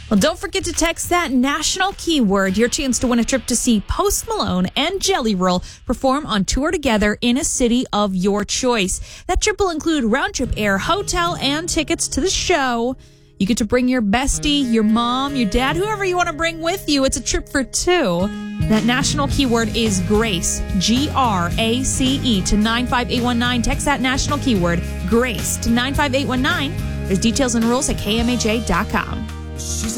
Well, don't forget to text that national keyword, your chance to win a trip to see Post Malone and Jelly Roll perform on tour together in a city of your choice. That trip will include round-trip air, hotel, and tickets to the show. You get to bring your bestie, your mom, your dad, whoever you want to bring with you. It's a trip for two. That national keyword is GRACE, GRACE, to 95819. Text that national keyword, GRACE, to 95819. There's details and rules at KMAJ.com.